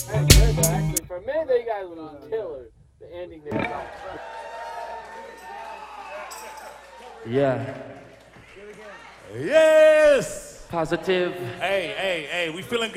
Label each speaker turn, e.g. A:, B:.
A: Hey, good though. Actually, for a minute there, you guys was killer. The ending there.
B: Yeah.
C: Yes!
B: Positive.
C: Hey, we feeling good.